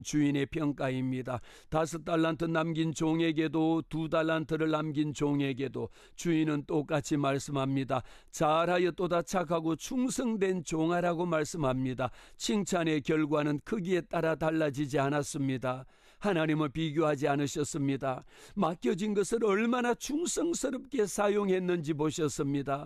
주인의 평가입니다. 5달란트 남긴 종에게도 2달란트를 남긴 종에게도 주인은 똑같이 말씀합니다. 잘하였도다 착하고 충성된 종아라고 말씀합니다. 칭찬의 결과는 크기에 따라 달라지지 않았습니다. 하나님을 비교하지 않으셨습니다. 맡겨진 것을 얼마나 충성스럽게 사용했는지 보셨습니다.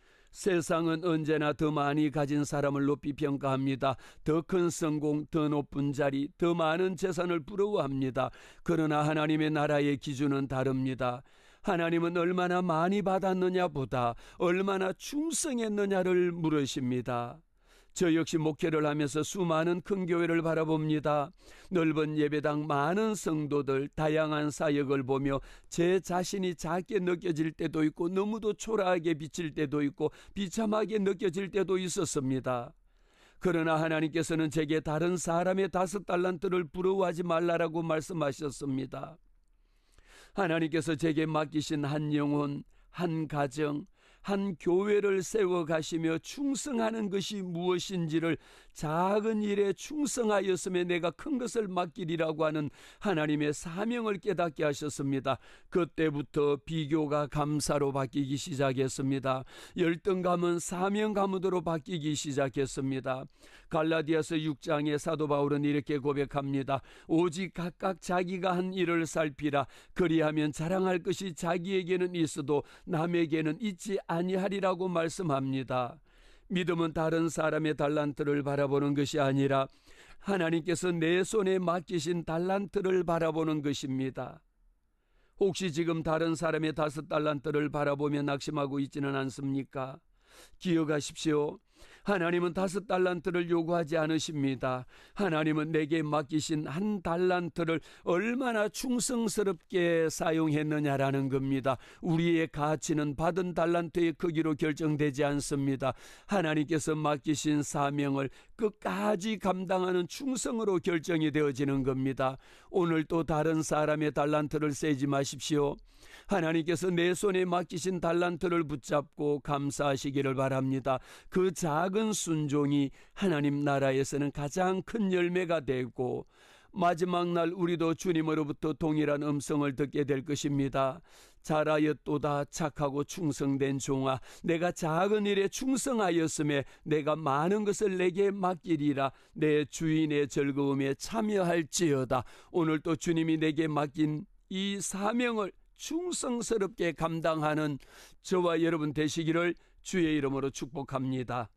세상은 언제나 더 많이 가진 사람을 높이 평가합니다. 더 큰 성공, 더 높은 자리, 더 많은 재산을 부러워합니다. 그러나 하나님의 나라의 기준은 다릅니다. 하나님은 얼마나 많이 받았느냐 보다 얼마나 충성했느냐를 물으십니다. 저 역시 목회를 하면서 수많은 큰 교회를 바라봅니다. 넓은 예배당, 많은 성도들, 다양한 사역을 보며 제 자신이 작게 느껴질 때도 있고 너무도 초라하게 비칠 때도 있고 비참하게 느껴질 때도 있었습니다. 그러나 하나님께서는 제게 다른 사람의 5달란트를 부러워하지 말라라고 말씀하셨습니다. 하나님께서 제게 맡기신 한 영혼, 한 가정, 한 교회를 세워가시며 충성하는 것이 무엇인지를 작은 일에 충성하였음에 내가 큰 것을 맡기리라고 하는 하나님의 사명을 깨닫게 하셨습니다. 그때부터 비교가 감사로 바뀌기 시작했습니다. 열등감은 사명감으로 바뀌기 시작했습니다. 갈라디아서 6장에 사도 바울은 이렇게 고백합니다. 오직 각각 자기가 한 일을 살피라. 그리하면 자랑할 것이 자기에게는 있어도 남에게는 있지 아니하리라고 말씀합니다. 믿음은 다른 사람의 달란트를 바라보는 것이 아니라 하나님께서 내 손에 맡기신 달란트를 바라보는 것입니다. 혹시 지금 다른 사람의 5달란트를 바라보며 낙심하고 있지는 않습니까? 기억하십시오. 하나님은 5달란트를 요구하지 않으십니다. 하나님은 내게 맡기신 한 달란트를 얼마나 충성스럽게 사용했느냐라는 겁니다. 우리의 가치는 받은 달란트의 크기로 결정되지 않습니다. 하나님께서 맡기신 사명을 끝까지 감당하는 충성으로 결정이 되어지는 겁니다. 오늘 또 다른 사람의 달란트를 세지 마십시오. 하나님께서 내 손에 맡기신 달란트를 붙잡고 감사하시기를 바랍니다. 그 작은 순종이 하나님 나라에서는 가장 큰 열매가 되고 마지막 날 우리도 주님으로부터 동일한 음성을 듣게 될 것입니다. 잘하였도다 착하고 충성된 종아, 내가 작은 일에 충성하였음에 내가 많은 것을 내게 맡기리라. 내 주인의 즐거움에 참여할지어다. 오늘 또 주님이 내게 맡긴 이 사명을 충성스럽게 감당하는 저와 여러분 되시기를 주의 이름으로 축복합니다.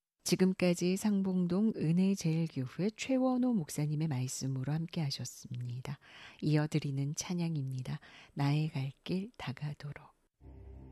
지금까지 상봉동 은혜제일교회 최원호 목사님의 말씀으로 함께 하셨습니다. 이어드리는 찬양입니다. 나의 갈 길 다가도록.